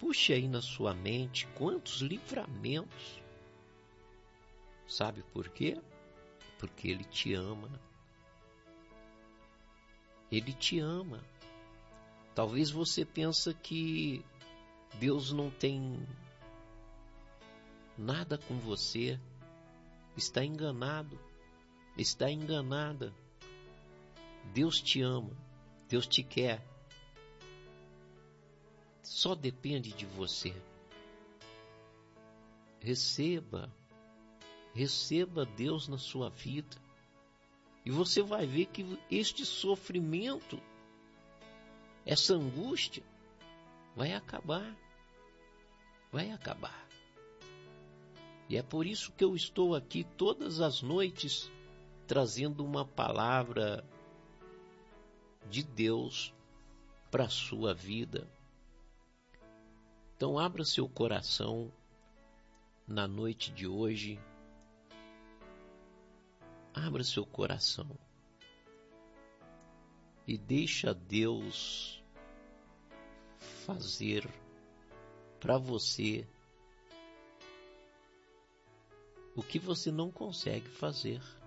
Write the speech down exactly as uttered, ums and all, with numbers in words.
puxe aí na sua mente quantos livramentos. Sabe por quê? Porque Ele te ama. Ele te ama. Talvez você pense que Deus não tem nada com você. Está enganado. Está enganada. Deus te ama. Deus te quer. Só depende de você. Receba. Receba Deus na sua vida. E você vai ver que este sofrimento, essa angústia, vai acabar. Vai acabar. E é por isso que eu estou aqui todas as noites trazendo uma palavra de Deus para a sua vida. Então abra seu coração na noite de hoje. Abra seu coração e deixa Deus fazer para você o que você não consegue fazer.